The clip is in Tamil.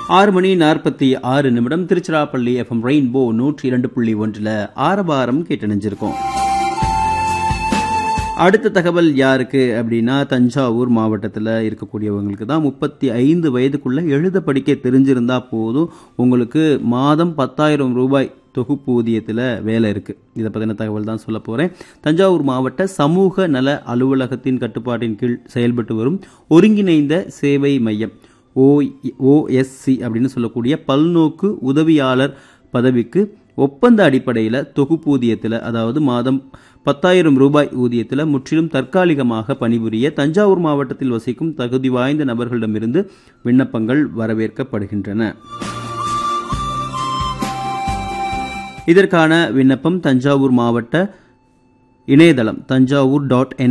6:46 திருச்சிராப்பள்ளி FM ரெயின்போ 102.1 ஆரவாரம் கேட்டணிஞ்சிருக்கோம். அடுத்த தகவல் யாருக்கு அப்படின்னா தஞ்சாவூர் மாவட்டத்தில் இருக்கக்கூடியவங்களுக்கு தான். 35 வயதுக்குள்ள எழுத படிக்க தெரிஞ்சிருந்தா போதும், உங்களுக்கு மாதம் 10,000 ரூபாய் தொகுப்பூதியத்தில் வேலை இருக்கு. இதை பற்றின தகவல் தான் சொல்ல போறேன். தஞ்சாவூர் மாவட்ட சமூக நல அலுவலகத்தின் கட்டுப்பாட்டின் கீழ் செயல்பட்டு வரும் ஒருங்கிணைந்த சேவை மையம் OSC அப்படின்னு சொல்லக்கூடிய பல்நோக்கு உதவியாளர் பதவிக்கு ஒப்பந்த அடிப்படையில் தொகுப்பூதியத்தில், அதாவது மாதம் 10,000 ரூபாய் ஊதியத்தில் முற்றிலும் தற்காலிகமாக பணிபுரிய தஞ்சாவூர் மாவட்டத்தில் வசிக்கும் தகுதி வாய்ந்த நபர்களிடமிருந்து விண்ணப்பங்கள் வரவேற்கப்படுகின்றன. இதற்கான விண்ணப்பம் தஞ்சாவூர் மாவட்ட இணையதளம் தஞ்சாவூர்.in